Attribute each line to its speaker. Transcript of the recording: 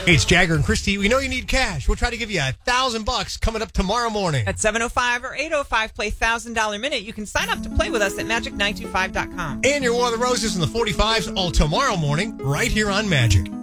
Speaker 1: Hey, it's Jagger and Christy. We know you need cash. We'll try to give you $1,000 coming up tomorrow morning.
Speaker 2: At 7:05 or 8:05, play $1,000 Minute. You can sign up to play with us at magic925.com.
Speaker 1: And your War of the Roses and the 45s all tomorrow morning right here on Magic.